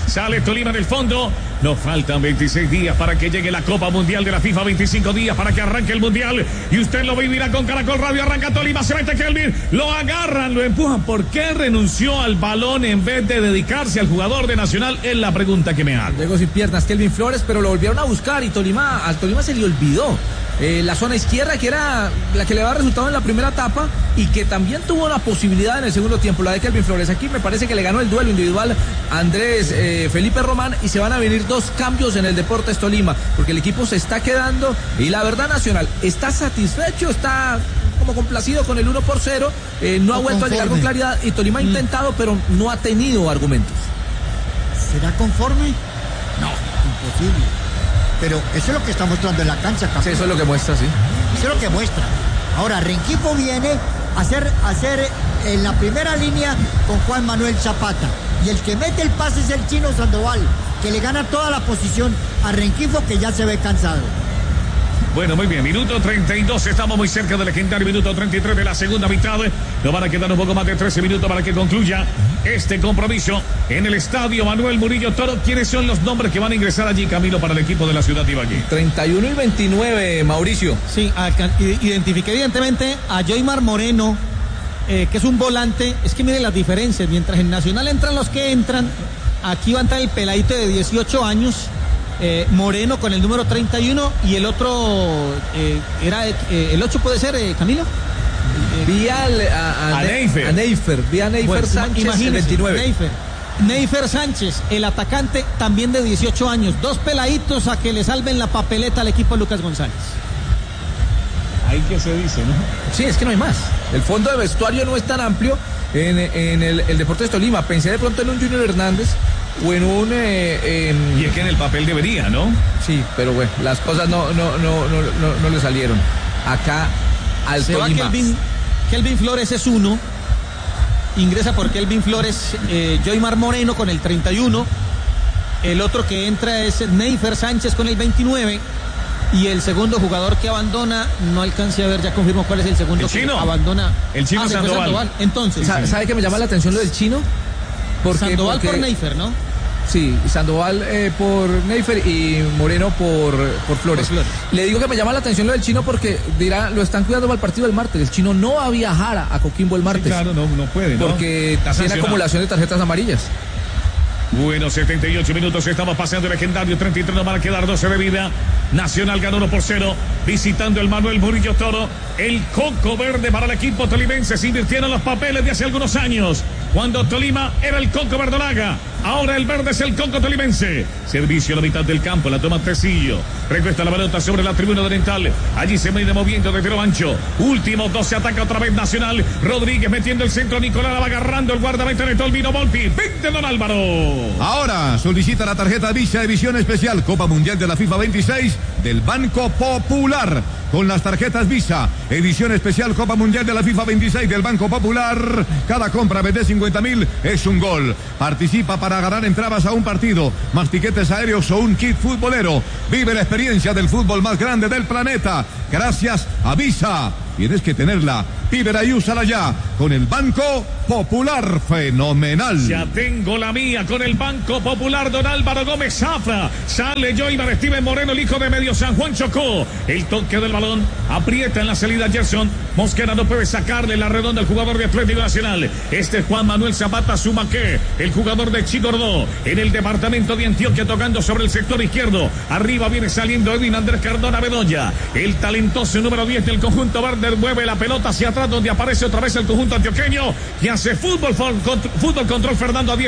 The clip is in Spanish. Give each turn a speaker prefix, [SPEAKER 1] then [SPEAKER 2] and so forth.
[SPEAKER 1] Sale Tolima del fondo. Nos faltan 26 días para que llegue la Copa Mundial de la FIFA, 25 días para que arranque el Mundial. Y usted lo vivirá con Caracol Radio. Arranca Tolima, se mete Kelvin, lo agarran, lo empujan. ¿Por qué renunció al balón en vez de dedicarse al jugador de Nacional? Es la pregunta que me hago.
[SPEAKER 2] Llegó sin piernas Kelvin Flores, pero lo volvieron a buscar y al Tolima se le olvidó la zona izquierda, que era la que le daba resultado en la primera etapa y que también tuvo la posibilidad en el segundo tiempo, la de Kelvin Flores. Aquí me parece que le ganó el duelo individual a Andrés Felipe Román y se van a venir dos cambios en el Deportes Tolima, porque el equipo se está quedando y la verdad Nacional está satisfecho, está como complacido con el 1-0, no ha vuelto a llegar con claridad y Tolima ha intentado pero no ha tenido argumentos.
[SPEAKER 3] ¿Será conforme? No, imposible. Pero eso es lo que está mostrando en la cancha, campeón.
[SPEAKER 2] Sí, eso es lo que muestra, sí.
[SPEAKER 3] Eso es lo que muestra. Ahora, Rengifo viene a hacer en la primera línea con Juan Manuel Zapata. Y el que mete el pase es el Chino Sandoval, que le gana toda la posición a Rengifo, que ya se ve cansado.
[SPEAKER 1] Bueno, muy bien, minuto 32, estamos muy cerca del legendario minuto 33 de la segunda mitad. Nos van a quedar un poco más de 13 minutos para que concluya este compromiso en el estadio Manuel Murillo Toro. ¿Quiénes son los nombres que van a ingresar allí, Camilo, para el equipo de la ciudad de Ibagué?
[SPEAKER 2] 31 y 29, Mauricio.
[SPEAKER 4] Sí, identifiqué evidentemente a Joymar Moreno, que es un volante. Es que miren las diferencias, mientras en Nacional entran los que entran, aquí va a entrar el peladito de 18 años, Moreno con el número 31 y el otro era el 8 puede ser, Camilo.
[SPEAKER 2] Vi a Neifer Sánchez, el 29.
[SPEAKER 4] Neifer Sánchez, el atacante también de 18 años. Dos peladitos a que le salven la papeleta al equipo de Lucas González.
[SPEAKER 1] Ahí que se dice, ¿no?
[SPEAKER 2] Sí, es que no hay más. El fondo de vestuario no es tan amplio en el Deportes Tolima. Pensé de pronto en un Junior Hernández o en un...
[SPEAKER 1] Y es que en el papel debería, ¿no?
[SPEAKER 2] Sí, pero bueno, las cosas no le salieron. Acá al
[SPEAKER 4] se
[SPEAKER 2] Tolima.
[SPEAKER 4] Va Kelvin Flores es uno. Ingresa por Kelvin Flores Joymar Moreno con el 31. El otro que entra es Neifer Sánchez con el 29. Y el segundo jugador que abandona, no alcancé a ver, ya confirmo cuál es el segundo.
[SPEAKER 1] ¿El chino?
[SPEAKER 4] Que abandona.
[SPEAKER 1] El Chino Sandoval.
[SPEAKER 4] Entonces,
[SPEAKER 2] ¿sabe qué me llama la atención lo del Chino?
[SPEAKER 4] Sandoval por Neifer, ¿no?
[SPEAKER 2] Sí, Sandoval por Neifer y Moreno por Flores. Le digo que me llama la atención lo del Chino porque dirá, lo están cuidando para el partido del martes. El Chino no va a viajar a Coquimbo el martes.
[SPEAKER 1] Sí, claro, no puede, ¿no?
[SPEAKER 2] Porque tiene acumulación de tarjetas amarillas.
[SPEAKER 1] Bueno, 78 minutos, estamos pasando el legendario 33, nos van a quedar 12 de vida. Nacional ganó 1-0, visitando el Manuel Murillo Toro. El coco verde para el equipo tolimense. Se invirtieron los papeles de hace algunos años, cuando Tolima era el coco verdolaga. Ahora el verde es el coco tolimense. Servicio a la mitad del campo, la toma Tecillo. Recuesta la pelota sobre la tribuna oriental. Allí se viene moviendo de tiro ancho. Último 12, ataca otra vez Nacional. Rodríguez metiendo el centro, Nicolás la va agarrando el guardameta de Tolvino Volpi. 20 don Álvaro.
[SPEAKER 5] Ahora solicita la tarjeta Visa Edición Especial Copa Mundial de la FIFA 26 del Banco Popular. Con las tarjetas Visa Edición Especial Copa Mundial de la FIFA 26 del Banco Popular, cada compra de 50.000 es un gol. Participa para ganar entradas a un partido, más tiquetes aéreos o un kit futbolero. Vive la experiencia del fútbol más grande del planeta gracias a Visa. Tienes que tenerla. Pídela y úsala ya con el Banco Popular. Fenomenal.
[SPEAKER 1] Ya tengo la mía con el Banco Popular. Don Álvaro Gómez Zafra. Sale Joymar Steven Moreno, el hijo de Medio San Juan Chocó. El toque del balón. Aprieta en la salida Gerson. Mosquera no puede sacarle la redonda al jugador de Atlético Nacional. Este es Juan Manuel Zapata Sumaque, el jugador de Chicordó. En el departamento de Antioquia, tocando sobre el sector izquierdo. Arriba viene saliendo Edwin Andrés Cardona Bedoya. El talentoso número 10 del conjunto verde mueve la pelota hacia atrás, donde aparece otra vez el conjunto antioqueño, que hace fútbol control Fernando Adiel.